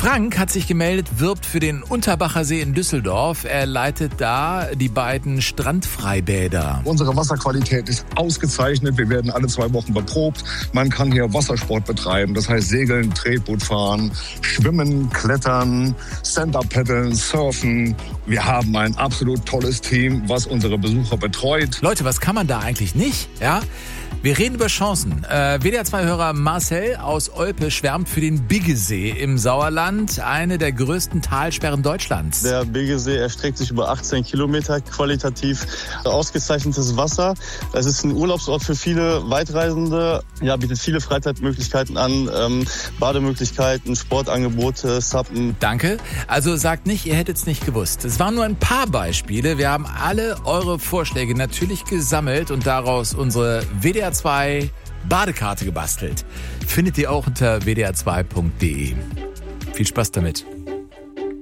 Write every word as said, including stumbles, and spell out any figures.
Frank hat sich gemeldet, wirbt für den Unterbacher See in Düsseldorf. Er leitet da die beiden Strandfreibäder. Unsere Wasserqualität ist ausgezeichnet. Wir werden alle zwei Wochen beprobt. Man kann hier Wassersport betreiben. Das heißt Segeln, Tretboot fahren, Schwimmen, Klettern, Stand-Up-Paddeln, Surfen. Wir haben ein absolut tolles Team, was unsere Besucher betreut. Leute, was kann man da eigentlich nicht? Ja? Wir reden über Chancen. Äh, W D R zwei-Hörer Marcel aus Olpe schwärmt für den Biggesee im Sauerland, eine der größten Talsperren Deutschlands. Der Biggesee erstreckt sich über achtzehn Kilometer, qualitativ ausgezeichnetes Wasser. Es ist ein Urlaubsort für viele Weitreisende, ja, bietet viele Freizeitmöglichkeiten an, ähm, Bademöglichkeiten, Sportangebote, Suppen. Danke. Also sagt nicht, ihr hättet es nicht gewusst. Es waren nur ein paar Beispiele. Wir haben alle eure Vorschläge natürlich gesammelt und daraus unsere W D R zwei Badekarte gebastelt. Findet ihr auch unter w d r zwei punkt d e. Viel Spaß damit.